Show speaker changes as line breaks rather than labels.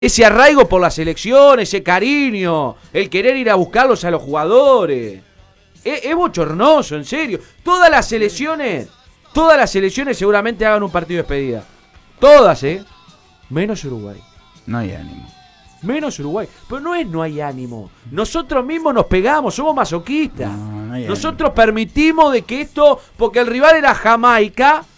ese arraigo por la selección, ese cariño, el querer ir a buscarlos a los jugadores. Es bochornoso, en serio. Todas las selecciones seguramente hagan un partido de despedida. Todas, menos Uruguay.
No hay ánimo.
Menos Uruguay. Pero no hay ánimo. Nosotros mismos nos pegamos, somos masoquistas.
No hay
Nosotros permitimos de que esto, porque el rival era Jamaica,